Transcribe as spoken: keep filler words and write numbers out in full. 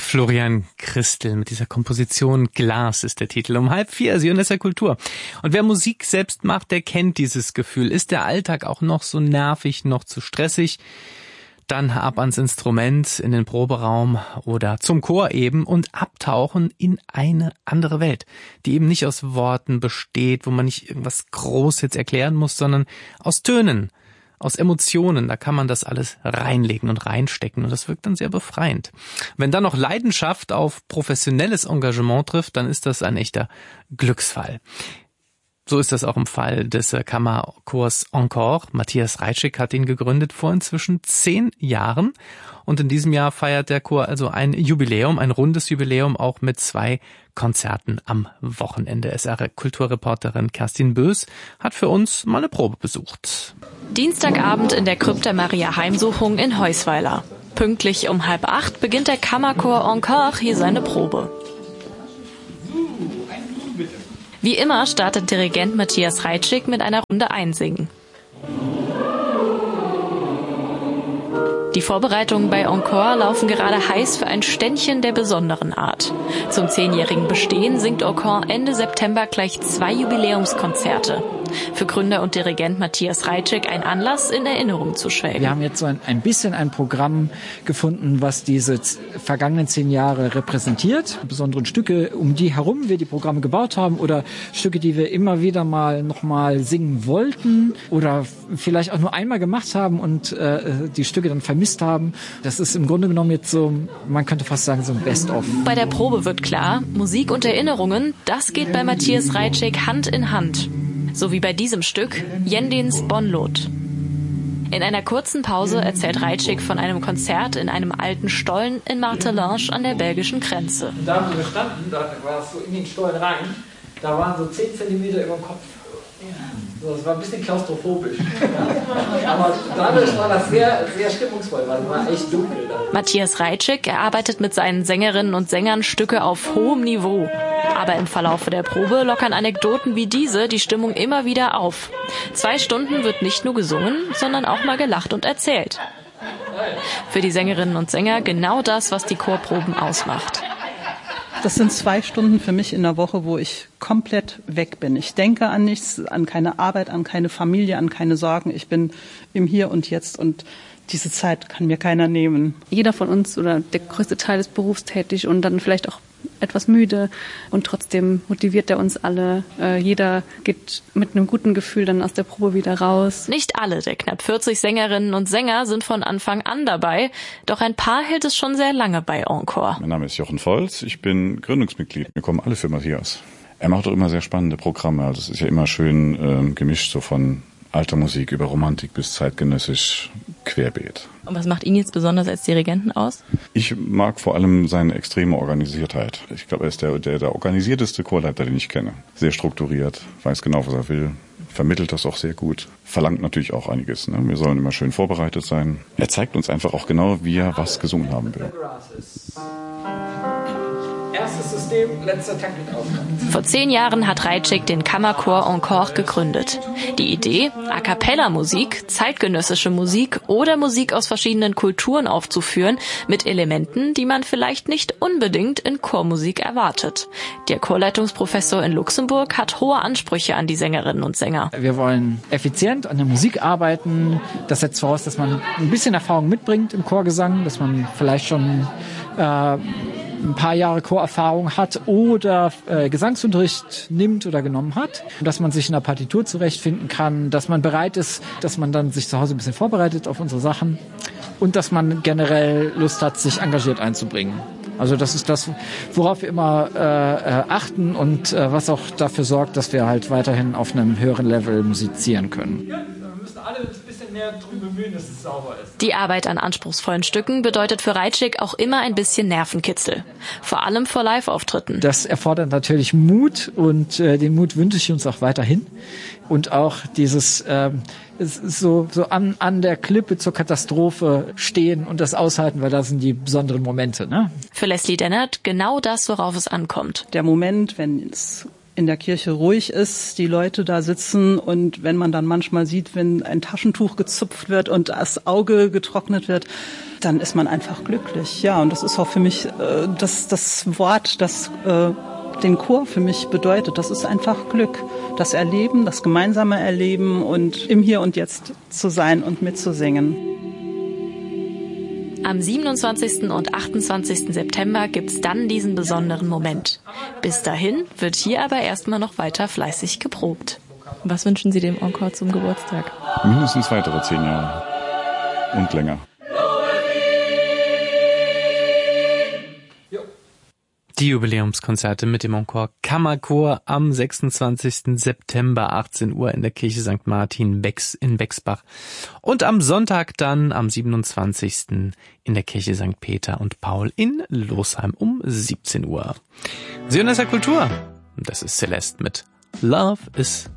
Florian Christel mit dieser Komposition Glas ist der Titel. Um halb vier, Sie hören das ja Kultur. Und wer Musik selbst macht, der kennt dieses Gefühl. Ist der Alltag auch noch so nervig, noch zu stressig? Dann ab ans Instrument, in den Proberaum oder zum Chor eben und abtauchen in eine andere Welt, die eben nicht aus Worten besteht, wo man nicht irgendwas groß jetzt erklären muss, sondern aus Tönen, aus Emotionen. Da kann man das alles reinlegen und reinstecken und das wirkt dann sehr befreiend. Wenn dann noch Leidenschaft auf professionelles Engagement trifft, dann ist das ein echter Glücksfall. So ist das auch im Fall des Kammerchors Encore. Matthias Reitschik hat ihn gegründet vor inzwischen zehn Jahren. Und in diesem Jahr feiert der Chor also ein Jubiläum, ein rundes Jubiläum, auch mit zwei Konzerten am Wochenende. S R-Kulturreporterin Kerstin Bös hat für uns mal eine Probe besucht. Dienstagabend in der Krypta Maria Heimsuchung in Heusweiler. Pünktlich um halb acht beginnt der Kammerchor Encore hier seine Probe. Wie immer startet Dirigent Matthias Reitschik mit einer Runde Einsingen. Die Vorbereitungen bei Encore laufen gerade heiß für ein Ständchen der besonderen Art. Zum zehnjährigen Bestehen singt Encore Ende September gleich zwei Jubiläumskonzerte. Für Gründer und Dirigent Matthias Reitschik ein Anlass, in Erinnerung zu schwelgen. Wir haben jetzt so ein, ein bisschen ein Programm gefunden, was diese z- vergangenen zehn Jahre repräsentiert. Besondere Stücke, um die herum wir die Programme gebaut haben oder Stücke, die wir immer wieder mal nochmal singen wollten oder vielleicht auch nur einmal gemacht haben und äh, die Stücke dann vermisst haben. Das ist im Grunde genommen jetzt so, man könnte fast sagen, so ein Best-of. Bei der Probe wird klar, Musik und Erinnerungen, das geht bei Matthias Reitschik Hand in Hand. So wie bei diesem Stück, Jendins Bonlot. In einer kurzen Pause erzählt Reitschik von einem Konzert in einem alten Stollen in Martelange an der belgischen Grenze. Da haben wir standen, da war es so in den Stollen rein, da waren so zehn Zentimeter über dem Kopf. So, das war ein bisschen klaustrophobisch. Aber dadurch war das sehr, sehr stimmungsvoll, weil es war echt dunkel da. Matthias Reitschik erarbeitet mit seinen Sängerinnen und Sängern Stücke auf hohem Niveau. Aber im Verlaufe der Probe lockern Anekdoten wie diese die Stimmung immer wieder auf. Zwei Stunden wird nicht nur gesungen, sondern auch mal gelacht und erzählt. Für die Sängerinnen und Sänger genau das, was die Chorproben ausmacht. Das sind zwei Stunden für mich in der Woche, wo ich komplett weg bin. Ich denke an nichts, an keine Arbeit, an keine Familie, an keine Sorgen. Ich bin im Hier und Jetzt und diese Zeit kann mir keiner nehmen. Jeder von uns oder der größte Teil ist berufstätig und dann vielleicht auch etwas müde und trotzdem motiviert er uns alle. Äh, jeder geht mit einem guten Gefühl dann aus der Probe wieder raus. Nicht alle der knapp vierzig Sängerinnen und Sänger sind von Anfang an dabei, doch ein paar hält es schon sehr lange bei Encore. Mein Name ist Jochen Volz, ich bin Gründungsmitglied. Wir kommen alle für Matthias. Er macht auch immer sehr spannende Programme, also es ist ja immer schön äh, gemischt, so von alter Musik über Romantik bis zeitgenössisch querbeet. Und was macht ihn jetzt besonders als Dirigenten aus? Ich mag vor allem seine extreme Organisiertheit. Ich glaube, er ist der, der, der organisierteste Chorleiter, den ich kenne. Sehr strukturiert, weiß genau, was er will, vermittelt das auch sehr gut, verlangt natürlich auch einiges. Ne? Wir sollen immer schön vorbereitet sein. Er zeigt uns einfach auch genau, wie er was gesungen haben will. Erstes System, letzter Takt mit Aufgabe. Vor zehn Jahren hat Reitschik den Kammerchor Encore gegründet. Die Idee, A-cappella-Musik, zeitgenössische Musik oder Musik aus verschiedenen Kulturen aufzuführen mit Elementen, die man vielleicht nicht unbedingt in Chormusik erwartet. Der Chorleitungsprofessor in Luxemburg hat hohe Ansprüche an die Sängerinnen und Sänger. Wir wollen effizient an der Musik arbeiten. Das setzt voraus, dass man ein bisschen Erfahrung mitbringt im Chorgesang, dass man vielleicht schon äh, ein paar Jahre Chorerfahrung hat oder äh, Gesangsunterricht nimmt oder genommen hat, dass man sich in der Partitur zurechtfinden kann, dass man bereit ist, dass man dann sich zu Hause ein bisschen vorbereitet auf unsere Sachen und dass man generell Lust hat, sich engagiert einzubringen. Also das ist das, worauf wir immer äh, äh, achten und äh, was auch dafür sorgt, dass wir halt weiterhin auf einem höheren Level musizieren können. Ja, wir müssen alle ein bisschen mehr drum bemühen, dass es sauber ist. Die Arbeit an anspruchsvollen Stücken bedeutet für Reitschik auch immer ein bisschen Nervenkitzel. Vor allem vor Live-Auftritten. Das erfordert natürlich Mut und äh, den Mut wünsche ich uns auch weiterhin. Und auch dieses äh, so, so an, an der Klippe zur Katastrophe stehen und das aushalten, weil das sind die besonderen Momente. Ne? Für Leslie Dennert genau das, worauf es ankommt. Der Moment, wenn es in der Kirche ruhig ist, die Leute da sitzen und wenn man dann manchmal sieht, wenn ein Taschentuch gezupft wird und das Auge getrocknet wird, dann ist man einfach glücklich. Ja, und das ist auch für mich äh, das, das Wort, das äh, den Chor für mich bedeutet. Das ist einfach Glück. Das Erleben, das gemeinsame Erleben und im Hier und Jetzt zu sein und mitzusingen. Am siebenundzwanzigsten und achtundzwanzigsten September gibt's dann diesen besonderen Moment. Bis dahin wird hier aber erstmal noch weiter fleißig geprobt. Was wünschen Sie dem Encore zum Geburtstag? Mindestens weitere zehn Jahre. Und länger. Die Jubiläumskonzerte mit dem Encore Kammerchor am sechsundzwanzigsten September achtzehn Uhr in der Kirche Sankt Martin in Bexbach und am Sonntag dann am siebenundzwanzigsten in der Kirche Sankt Peter und Paul in Losheim um siebzehn Uhr. Sie hören das ja Kultur. Das ist Celeste mit Love is